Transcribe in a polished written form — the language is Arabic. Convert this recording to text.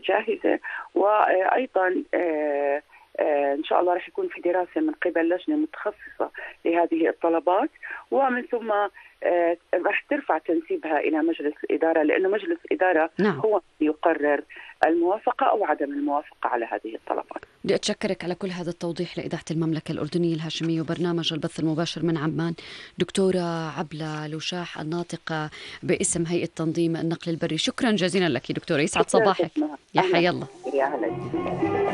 جاهزة. وأيضا إن شاء الله رح يكون في دراسة من قبل لجنة متخصصة لهذه الطلبات، ومن ثم رح ترفع تنسيبها إلى مجلس الإدارة، لأنه مجلس الإدارة هو يقرر الموافقة أو عدم الموافقة على هذه الطلبات. بدي أتشكرك على كل هذا التوضيح لإذاعة المملكة الأردنية الهاشمية وبرنامج البث المباشر من عمان. دكتورة عبلة لوشاح الناطقة باسم هيئة تنظيم النقل البري، شكرا جزيلا لك دكتورة، يسعد صباحك. يا حيا الله.